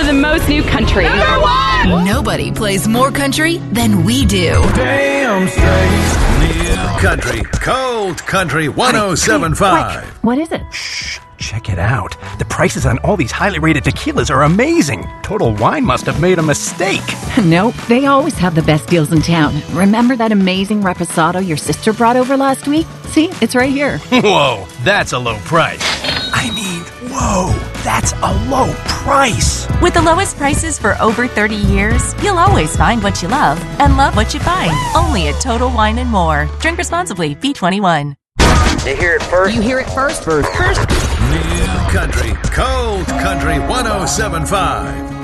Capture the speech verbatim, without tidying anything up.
the most new country. Number one! Nobody plays more country than we do. Damn straight. New country. Cold Country one oh seven point five. What is it? Shh. Check it out. The prices on all these highly rated tequilas are amazing. Total Wine must have made a mistake. Nope, they always have the best deals in town. Remember that amazing reposado your sister brought over last week? See, it's right here. Whoa, that's a low price. I mean, whoa, that's a low price. With the lowest prices for over thirty years, you'll always find what you love and love what you find. Only at Total Wine and More. Drink responsibly. B twenty-one. You hear it first. You hear it first. First. New country. Cold Country one oh seven point five.